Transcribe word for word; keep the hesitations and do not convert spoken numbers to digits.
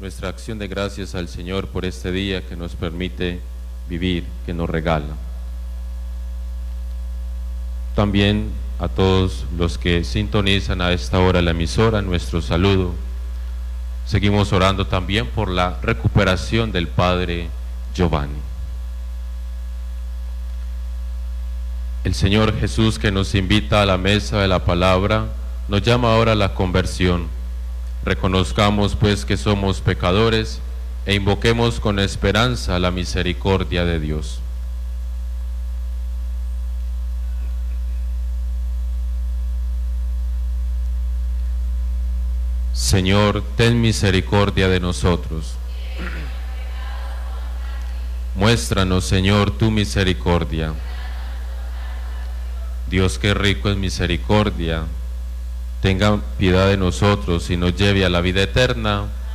nuestra acción de gracias al Señor por este día que nos permite vivir, que nos regala. También a todos los que sintonizan a esta hora la emisora, nuestro saludo. Seguimos orando también por la recuperación del Padre Giovanni. El Señor Jesús, que nos invita a la mesa de la palabra, nos llama ahora a la conversión. Reconozcamos pues que somos pecadores e invoquemos con esperanza la misericordia de Dios. Señor, ten misericordia de nosotros. Muéstranos, Señor, tu misericordia. Dios, que rico en misericordia, tenga piedad de nosotros y nos lleve a la vida eterna.